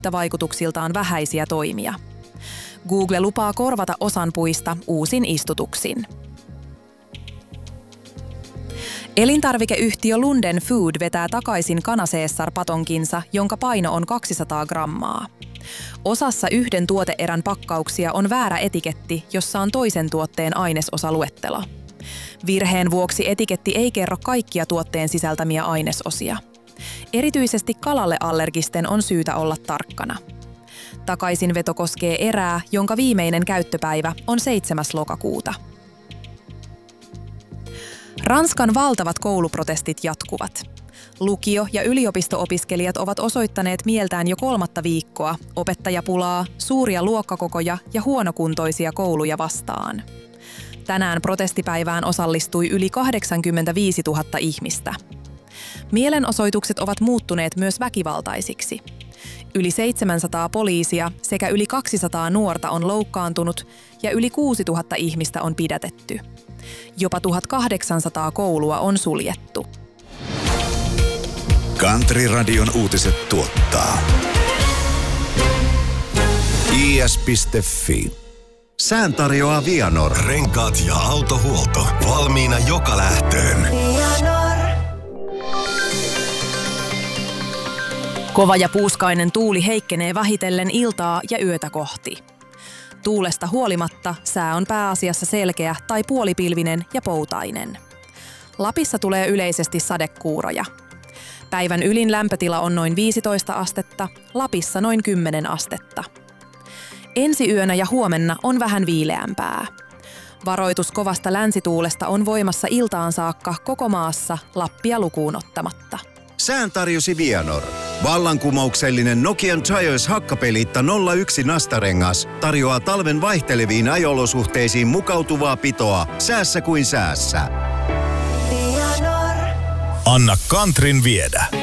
vaikutuksiltaan vähäisiä toimia. Google lupaa korvata osan puista uusin istutuksin. Elintarvikeyhtiö Lunden Food vetää takaisin Kana-Caesar-patonkinsa, jonka paino on 200 grammaa. Osassa yhden tuoteerän pakkauksia on väärä etiketti, jossa on toisen tuotteen ainesosaluettelo. Virheen vuoksi etiketti ei kerro kaikkia tuotteen sisältämiä ainesosia. Erityisesti kalalle allergisten on syytä olla tarkkana. Takaisinveto koskee erää, jonka viimeinen käyttöpäivä on 7. lokakuuta. Ranskan valtavat kouluprotestit jatkuvat. Lukio- ja yliopisto-opiskelijat ovat osoittaneet mieltään jo 3. viikkoa opettajapulaa, suuria luokkakokoja ja huonokuntoisia kouluja vastaan. Tänään protestipäivään osallistui yli 85 000 ihmistä. Mielenosoitukset ovat muuttuneet myös väkivaltaisiksi. Yli 700 poliisia sekä yli 200 nuorta on loukkaantunut ja yli 6 000 ihmistä on pidätetty. Jopa 1800 koulua on suljettu. Country-radion uutiset tuottaa is.fi. Sään tarjoaa Vianor. Renkaat ja autohuolto. Valmiina joka lähtöön. Kova ja puuskainen tuuli heikkenee vähitellen iltaa ja yötä kohti. Tuulesta huolimatta sää on pääasiassa selkeä tai puolipilvinen ja poutainen. Lapissa tulee yleisesti sadekuuroja. Päivän ylin lämpötila on noin 15 astetta, Lapissa noin 10 astetta. Ensi yönä ja huomenna on vähän viileämpää. Varoitus kovasta länsituulesta on voimassa iltaan saakka koko maassa, Lappia lukuun ottamatta. Sään tarjosi Vianor. Vallankumouksellinen Nokian Tires hakkapeliitta 01 nastarengas tarjoaa talven vaihteleviin ajo-olosuhteisiin mukautuvaa pitoa säässä kuin säässä. Anna Countryn viedä.